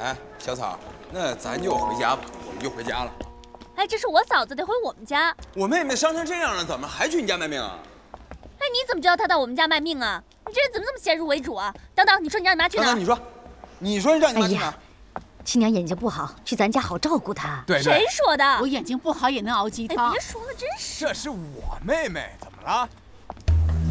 哎，小草，那咱就回家吧，我们就回家了。 哎，这是我嫂子，得回我们家。 我妹妹伤成这样了，怎么还去你家卖命啊？ 哎，你怎么知道她到我们家卖命啊？你这人怎么这么先入为主啊？等等，你说你让你妈去哪儿？ 等等，你说你让你妈去哪儿？ 亲娘眼睛不好，去咱家好照顾她。 对， 谁说的？ 我眼睛不好也能熬鸡汤。 哎，别说了，真是。 这是我妹妹，怎么了？